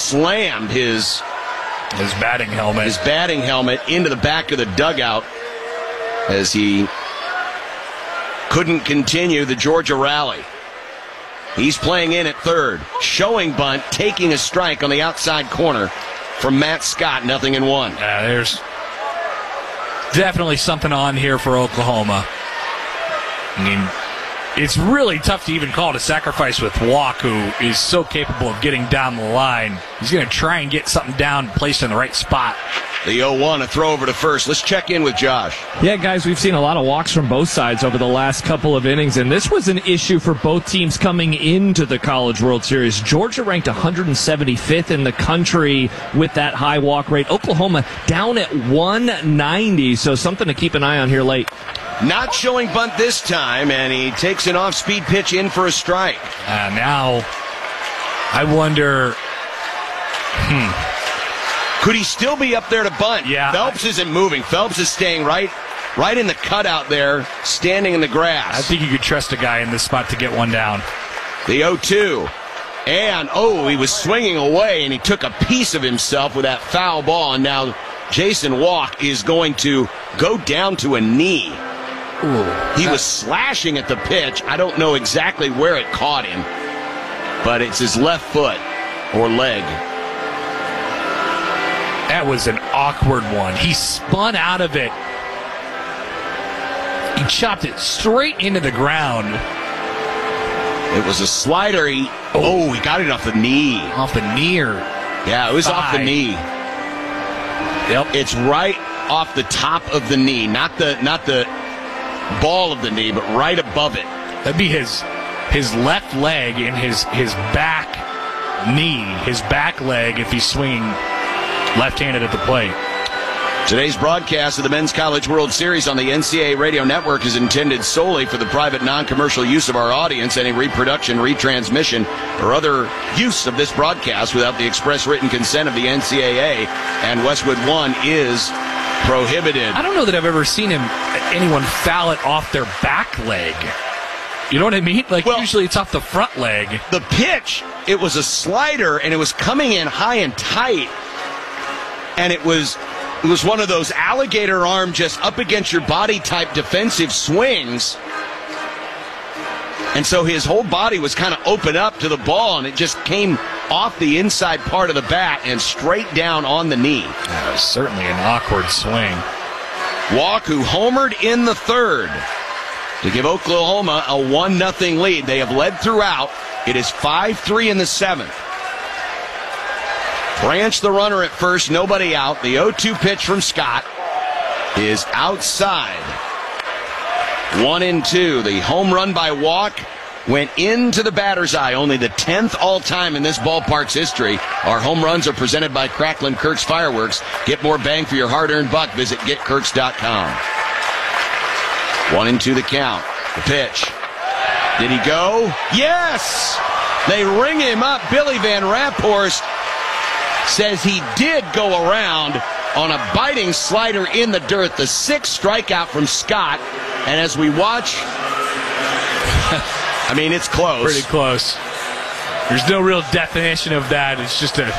slammed his batting helmet into the back of the dugout as he couldn't continue the Georgia rally. He's playing in at third. Showing bunt, taking a strike on the outside corner from Matt Scott, 0-1. There's definitely something on here for Oklahoma. I mean, it's really tough to even call it a sacrifice with Walk, who is so capable of getting down the line. He's going to try and get something down, placed in the right spot. The 0-1, a throw over to first. Let's check in with Josh. Yeah, guys, we've seen a lot of walks from both sides over the last couple of innings, and this was an issue for both teams coming into the College World Series. Georgia ranked 175th in the country with that high walk rate. Oklahoma down at 190, so something to keep an eye on here late. Not showing bunt this time, and he takes an off-speed pitch in for a strike. Now, I wonder... Could he still be up there to bunt? Yeah. Phelps isn't moving. Phelps is staying right in the cutout there, standing in the grass. I think you could trust a guy in this spot to get one down. The 0-2. And, he was swinging away, and he took a piece of himself with that foul ball. And now Jason Walk is going to go down to a knee. Ooh. He was slashing at the pitch. I don't know exactly where it caught him, but it's his left foot or leg. That was an awkward one. He spun out of it. He chopped it straight into the ground. It was a slider. He got it off the knee. Off the knee or yeah, it was thigh. off the knee. Yep. It's right off the top of the knee, not the ball of the knee, but right above it. That'd be his left leg and his back knee, his back leg if he's swinging left-handed at the plate. Today's broadcast of the Men's College World Series on the NCAA Radio Network is intended solely for the private, non-commercial use of our audience. Any reproduction, retransmission, or other use of this broadcast without the express written consent of the NCAA and Westwood One is prohibited. I don't know that I've ever seen anyone foul it off their back leg. You know what I mean? Usually it's off the front leg. The pitch, it was a slider, and it was coming in high and tight. And it was one of those alligator arm just up against your body type defensive swings. And so his whole body was kind of open up to the ball, and it just came off the inside part of the bat and straight down on the knee. That was certainly an awkward swing. Walk, who homered in the third to give Oklahoma a 1-0 lead. They have led throughout. It is 5-3 in the seventh. Branch, the runner at first, nobody out. The 0-2 pitch from Scott is outside. 1-2. The home run by Walk went into the batter's eye. Only the 10th all-time in this ballpark's history. Our home runs are presented by Cracklin Kirk's Fireworks. Get more bang for your hard-earned buck. Visit GetKirks.com. 1-2 the count. The pitch. Did he go? Yes! They ring him up. Billy Van Raphorst says he did go around on a biting slider in the dirt. The sixth strikeout from Scott. And as we watch, I mean, it's close. Pretty close. There's no real definition of that. It's just a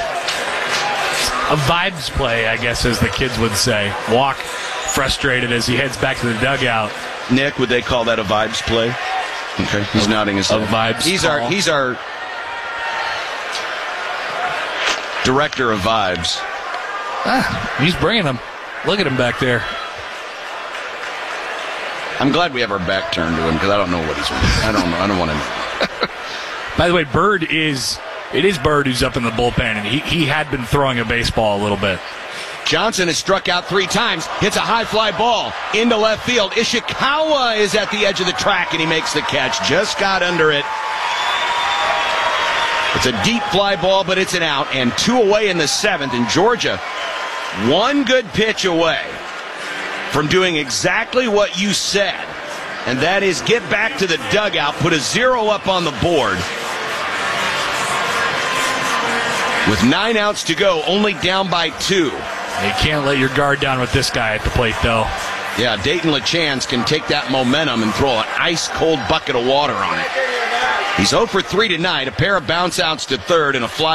vibes play, I guess, as the kids would say. Walk frustrated as he heads back to the dugout. Nick, would they call that a vibes play? Okay, he's nodding his head. A vibes He's call. our director of vibes. He's bringing them. Look at him back there. I'm glad we have our back turned to him because I don't know what he's doing. I don't want to know. By the way, Bird is Bird who's up in the bullpen, and he had been throwing a baseball a little bit. Johnson has struck out 3 times, hits a high fly ball into left field. Ishikawa is at the edge of the track, and he makes the catch. Just got under it. It's a deep fly ball, but it's an out, and 2 away in the 7th. And Georgia, 1 good pitch away from doing exactly what you said, and that is get back to the dugout, put a 0 up on the board. With 9 outs to go, only down by 2. You can't let your guard down with this guy at the plate, though. Yeah, Dayton LaChance can take that momentum and throw an ice-cold bucket of water on it. He's 0 for 3 tonight, a pair of bounce outs to third and a fly